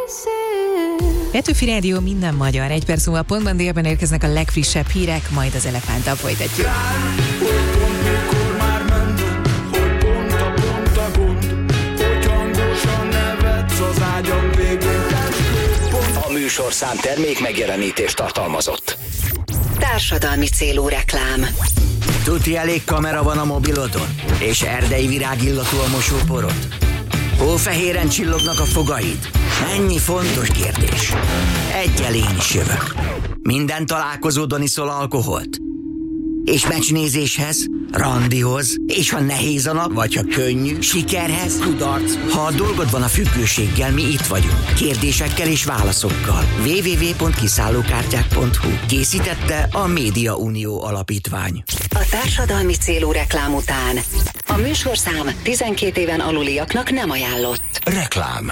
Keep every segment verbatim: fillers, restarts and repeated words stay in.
Petőfi Rádió, minden magyar. Egy perc múlva pontban délben érkeznek a legfrissebb hírek, majd az Elefánttal folytatjuk. A műsorszám termék megjelenítést tartalmazott. Társadalmi célú reklám. Tuti elég kamera van a mobilodon? És erdei virágillatú a mosóporod? Hófehéren csillognak a fogaid? Ennyi fontos kérdés. Egyel én is jövök. Minden találkozódon iszol alkoholt? És meccsnézéshez, randihoz, és ha nehéz a nap, vagy ha könnyű, sikerhez, kudarc. Ha a dolgod van a függőséggel, mi itt vagyunk. Kérdésekkel és válaszokkal. double-u double-u double-u pont kiszállókártyák pont hu. Készítette a Média Unió Alapítvány. A társadalmi célú reklám után a műsorszám tizenkét éven aluliaknak nem ajánlott. Reklám.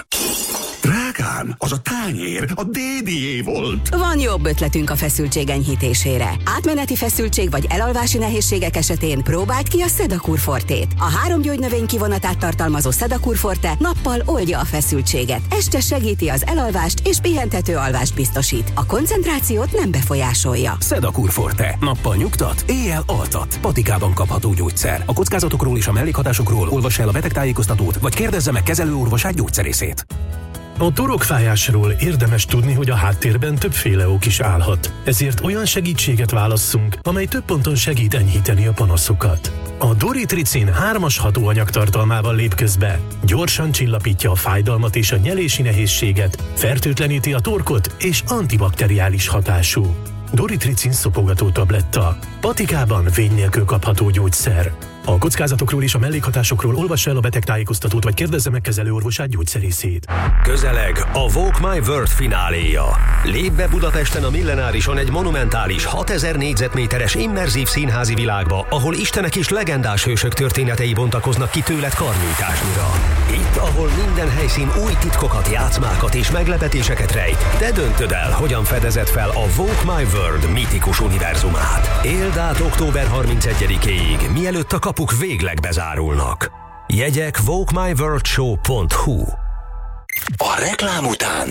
Drágám, az a tányér a dédié volt. Van jobb ötletünk a feszültség enyhítésére. Átmeneti feszültség vagy elalvási nehézségek esetén próbáld ki a Sedakur Fortét. A három gyógynövény kivonatát tartalmazó Sedakur Forte nappal oldja a feszültséget. Este segíti az elalvást és pihentető alvást biztosít. A koncentrációt nem befolyásolja. Sedakur Forte. Nappal nyugtat, éjjel altat. Patikában kapható gyógyszer. A kockázatokról és a mellékhatásokról olvassa el a betegtájékoztatót, vagy kérdezze meg kezelőorvosát, gyógyszerészét. A torokfájásról érdemes tudni, hogy a háttérben többféle ok is állhat. Ezért olyan segítséget válasszunk, amely több ponton segít enyhíteni a panaszokat. A Doritricin hármas hatóanyag tartalmával lép közbe. Gyorsan csillapítja a fájdalmat és a nyelési nehézséget, fertőtleníti a torkot és antibakteriális hatású. Doritricin szopogató tabletta. Patikában vény nélkül kapható gyógyszer. A kockázatokról és a mellékhatásokról olvassa el a betegtájékoztatót, vagy kérdezze meg kezelőorvosát, gyógyszerészét. Közeleg a Walk My World fináléja. Lép be Budapesten a Millenárison egy monumentális hatezer négyzetméteres immerzív színházi világba, ahol istenek és legendás hősök történetei bontakoznak ki tőled karnyújtásnyira. Itt, ahol minden helyszín új titkokat, játszmákat és meglepetéseket rejt, te döntöd el, hogyan fedezed fel a Walk My World mitikus univerzumát. Éld át október harmincegyedikéig, mielőtt a kapuk végleg bezárulnak. Jegyek walk my world show pont hu. A reklám után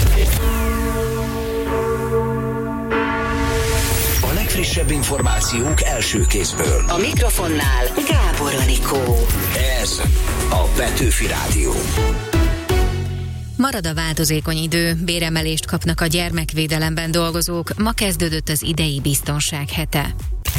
a legfrissebb információk első kézből. A mikrofonnál Gábor Anikó. Ez a Petőfi Rádió. Marad a változékony idő, béremelést kapnak a gyermekvédelemben dolgozók, ma kezdődött az idei biztonság hete.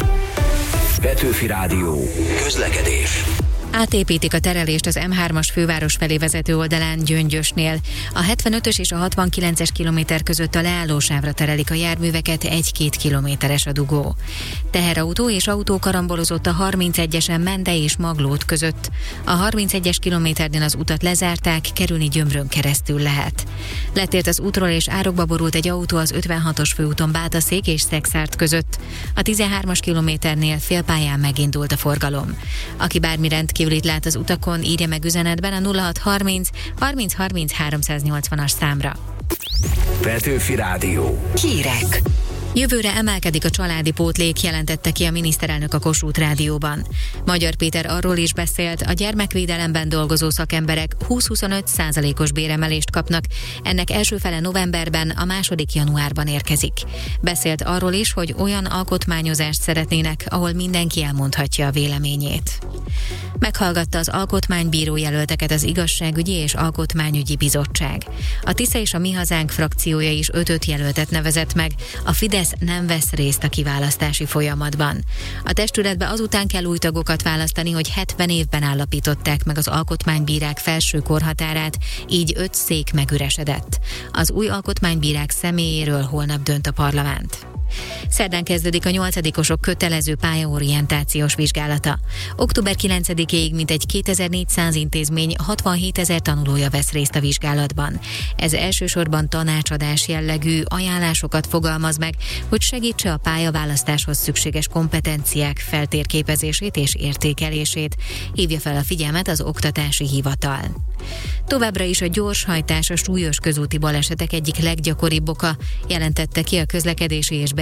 Petőfi Rádió. Közlekedés. Átépítik a terelést az em hármas főváros felé vezető oldalán Gyöngyösnél. A hetvenötös és a hatvankilences kilométer között a leállósávra terelik a járműveket, egy-két kilométeres a dugó. Teherautó és autó karambolozott a harmincegyesen Mende és Maglód között. A harmincegyes kilométernél az utat lezárták, kerülni Gyömrön keresztül lehet. Letért az útról és árokba borult egy autó az ötvenhatos főúton Bátaszék és Szexárd között. A tizenhármas kilométernél félpályán megindult a forgalom. Aki bármi rendkívül itt lát az utakon, írja meg üzenetben a nulla hat harminc harminc harminc háromszáznyolcvanas számra. Petőfi Rádió. Hírek. Jövőre emelkedik a családi pótlék, jelentette ki a miniszterelnök a Kossuth Rádióban. Magyar Péter arról is beszélt, a gyermekvédelemben dolgozó szakemberek húsz-huszonöt százalékos béremelést kapnak, ennek első fele novemberben, a második januárban érkezik. Beszélt arról is, hogy olyan alkotmányozást szeretnének, ahol mindenki elmondhatja a véleményét. Meghallgatta az alkotmánybíró jelölteket az Igazságügyi és Alkotmányügyi Bizottság. A Tisza és a Mi Hazánk frakciója is ötöt jelöltet nevezett meg, a Fidesz nem vesz részt a kiválasztási folyamatban. A testületbe azután kell új tagokat választani, hogy hetven évben állapították meg az alkotmánybírák felső korhatárát, így öt szék megüresedett. Az új alkotmánybírák személyéről holnap dönt a parlament. Szerdán kezdődik a nyolcadikosok kötelező pályaorientációs vizsgálata. október kilencedikéig mintegy kétezer-négyszáz intézmény hatvanhétezer tanulója vesz részt a vizsgálatban. Ez elsősorban tanácsadás jellegű ajánlásokat fogalmaz meg, hogy segítse a pályaválasztáshoz szükséges kompetenciák feltérképezését és értékelését, hívja fel a figyelmet az Oktatási Hivatal. Továbbra is a gyorshajtás a súlyos közúti balesetek egyik leggyakoribb oka, jelentette ki a Közlekedési és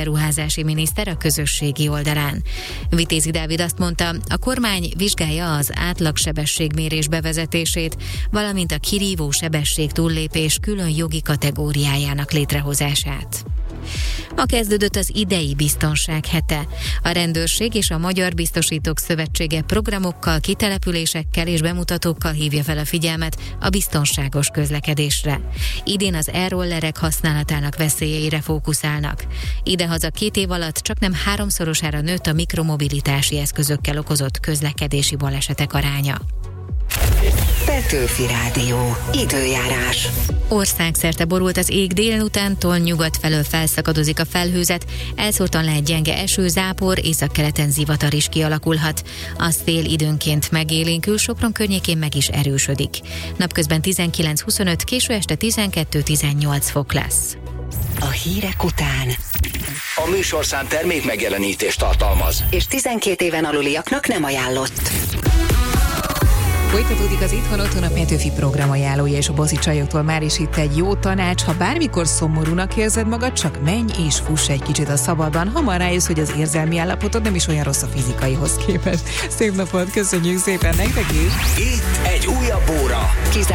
beruházási miniszter a közösségi oldalán. Vitézi Dávid azt mondta, a kormány vizsgálja az átlagsebességmérés bevezetését, valamint a kirívó sebesség túllépés külön jogi kategóriájának létrehozását. Ma kezdődött az idei biztonság hete. A rendőrség és a Magyar Biztosítók Szövetsége programokkal, kitelepülésekkel és bemutatókkal hívja fel a figyelmet a biztonságos közlekedésre. Idén az e-rollerek használatának veszélyeire fókuszálnak. Idehaza két év alatt csaknem háromszorosára nőtt a mikromobilitási eszközökkel okozott közlekedési balesetek aránya. Petőfi Rádió. Időjárás. Országszerte borult az ég, délutántól nyugat felől felszakadozik a felhőzet, elszórtan lehet gyenge eső, zápor, északkeleten zivatar is kialakulhat. A szél időnként megélénkül, Sopron környékén meg is erősödik. Napközben tizenkilenc huszonöt, késő este tizenkettő tizennyolc fok lesz. A hírek után A műsorszám termék megjelenítést tartalmaz, és tizenkét éven aluliaknak nem ajánlott. Folytatódik az Itthon Otthon, a Petőfi program ajánlója, és a Boszi csajoktól már is itt egy jó tanács. Ha bármikor szomorúnak érzed magad, csak menj és fuss egy kicsit a szabadban. Hamar rájössz, hogy az érzelmi állapotod nem is olyan rossz a fizikaihoz képest. Szép napot, köszönjük szépen nektek is! itt egy újabb óra.